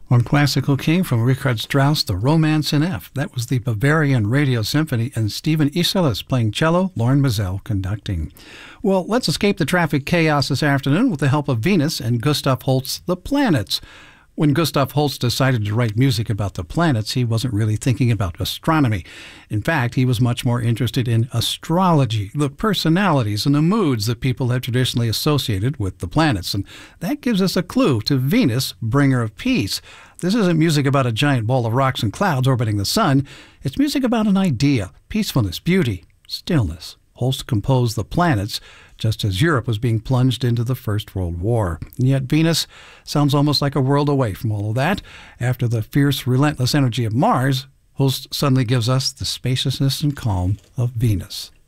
On Classical King from Richard Strauss, The Romance in F. That was the Bavarian Radio Symphony and Stephen Iselas playing cello, Lauren Mazel conducting. Well, let's escape the traffic chaos this afternoon with the help of Venus and Gustav Holst's The Planets. When Gustav Holst decided to write music about the planets, he wasn't really thinking about astronomy. In fact, he was much more interested in astrology, the personalities and the moods that people have traditionally associated with the planets. And that gives us a clue to Venus, bringer of peace. This isn't music about a giant ball of rocks and clouds orbiting the sun. It's music about an idea, peacefulness, beauty, stillness. Holst composed The Planets just as Europe was being plunged into the First World War. And yet Venus sounds almost like a world away from all of that. After the fierce, relentless energy of Mars, Holst suddenly gives us the spaciousness and calm of Venus.